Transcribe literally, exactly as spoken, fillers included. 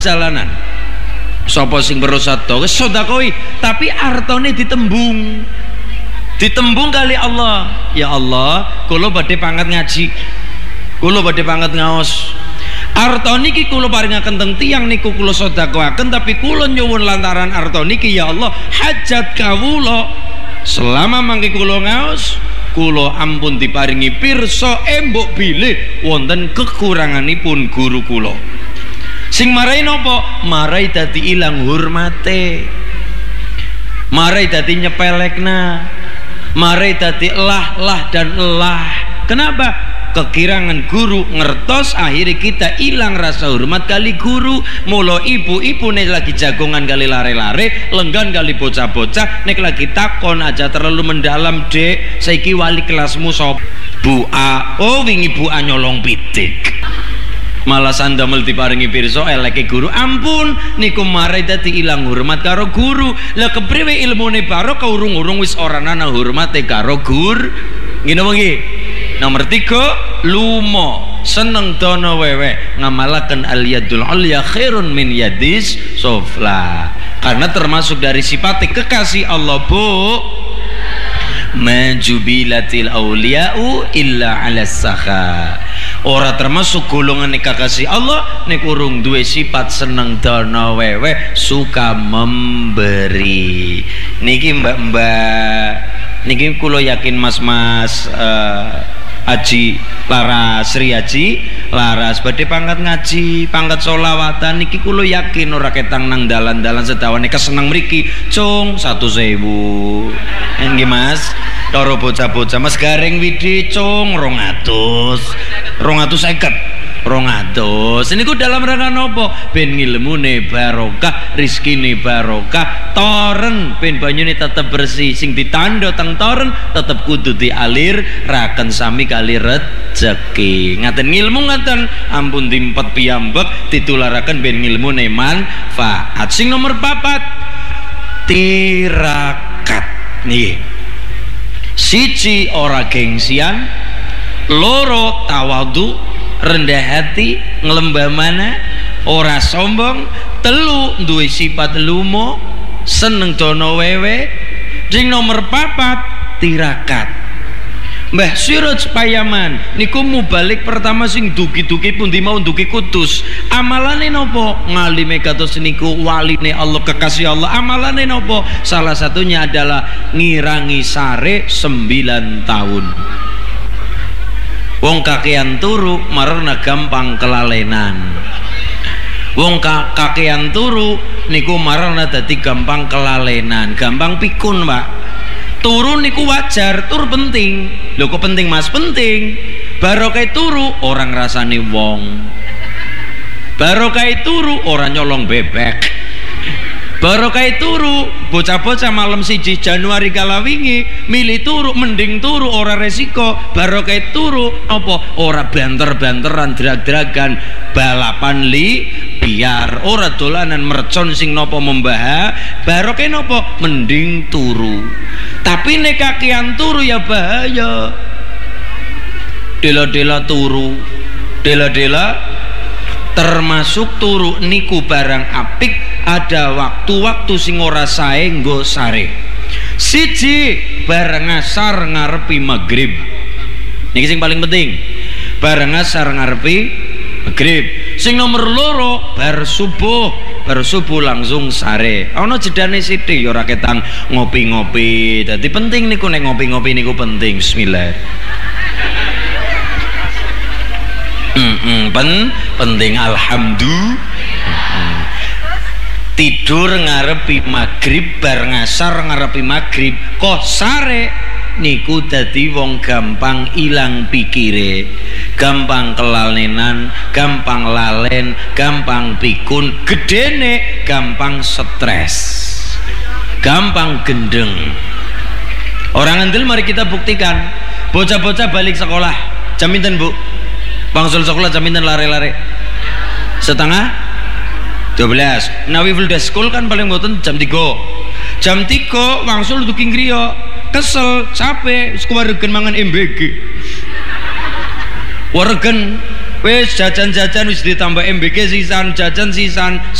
jalanan. Sapa sing berosado wis sedekah tapi artone ditembung. Ditembung kali Allah. Ya Allah, kula badhe pangat ngaji. Kula badhe pangat ngaos. Arta niki kula paringaken teng tiyang niku kula sedekahaken tapi kula nyuwun lantaran arta niki ya Allah hajat kawula selama mangke kula ngaos kula ampun diparingi pirsa embok bilih wonten kekuranganipun guru kula. Sing marai napa? Marai dadi ilang hormate. Marai dadi nyepelekna. Marai dadi lah-lah dan elah. Kenapa? Kekirangan guru ngertos akhirnya kita hilang rasa hormat kali guru. Mula ibu-ibu nek lagi jagongan kali lare-lare, lenggan kali bocah-bocah, nek lagi takon aja terlalu mendalam, Dek, saiki wali kelasmu sop? Bu A. Oh wingi Bu A nyolong pitik. Malah sandamel diparingi pirsa eleke guru, ampun niku marai dadi ilang hormat karo guru. Lah kepriwe ilmune barokah urung-urung wis ora ana hormate karo gur. Ngene wengi. Nomor tiga, lumo seneng dono wewe ngamalaken al yadul ulya khairun min yadis sufla. Karena termasuk dari sifat kekasih Allah, Bu, majubilatil auliya'u illa ala sakha. Ora termasuk golongan kekasih Allah nek urung duwe sifat seneng dono wewe suka memberi. Niki mbak-mbak, niki kula yakin mas-mas uh, Aji Laras, Sri Aji Laras badhe pangkat ngaji, pangkat sholawatan niki kula yakin ora ketang nang dalan-dalan sedawane keseneng mriki cung satu sewu. Nggih Mas, karo bocah-bocah Mas Gareng Widi cung rong atus rong atus seket rong atus. Niku dalam rangka nopo? Ben ngilmune barokah, rizkine barokah, toren ben banyune tetep bersih, sing ditandha teng toren tetep kudu dialir raken sami kali rejeki. Ngaten ngilmu ngaten ampun dimpet piyambak ditularaken ben ngilmune manfaat. Sing nomor papat tirakat nggih. Siji ora gengsian, loro tawadhu rendah hati, ngelembah mana, ora sombong, telu duwe sifat lumo, seneng dono wewe. Sing nomor papat tirakat. Mbah Siraj Payaman niku mubalik pertama sing dugi-dugi pundi mau dugi Kudus. Amalane nopo? Ngalime kados niku waline Allah, kekasih Allah. Amalane nopo? Salah satunya adalah ngirangi sare sembilan tahun. Wong kakean turu marana gampang kelalenan. Wong kakean turu niku marana dadi gampang kelalenan, gampang pikun, Pak. Turu niku wajar, tur penting. Lho kok penting Mas? Penting. Barokah turu orang rasane wong. Barokah turu orang nyolong bebek. Barokah turu bocah-bocah malam siji Januari kala wingi milih turu, mending turu ora resiko. Barokah turu apa? Ora banter-banteran, drag-dragan, balapan li biar ora dolanan mercon sing nopo membahas. Barokah nopo? Mending turu. Tapi nek kakean turu ya bahaya. Dela-dela turu, dela-dela termasuk turu niku barang apik. Ada waktu-waktu sing ora sae nggo sare. Siji bareng asar ngarepi maghrib. Niki sing paling penting. Bareng asar ngarepi maghrib. Sing nomor loro bar subuh, bar subuh langsung sare. Ana jedane sithik ya ora ketang ngopi-ngopi. Dadi penting niku nek ngopi-ngopi niku penting. Bismillah. Mm-mm, pen penting alhamdulillah. Tidur ngarepi maghrib bar ngasar ngarepi maghrib kok sare niku dadi wong gampang ilang pikire, gampang kelalenan, gampang lalen, gampang pikun, gedene gampang stres, gampang gendeng. Orang andel mari kita buktikan. Bocah-bocah balik sekolah jam pinten Bu? Bangsul sekolah jam pinten lare-lare? Setengah dua belas. Nawi full day school kan paling boten jam tiga. Jam tiga wangsul duking griya. Kesel, capek, wis kuwaregen mangan M B G. Waregen wis jajan-jajan wis ditambah M B K sisan, jajan sisan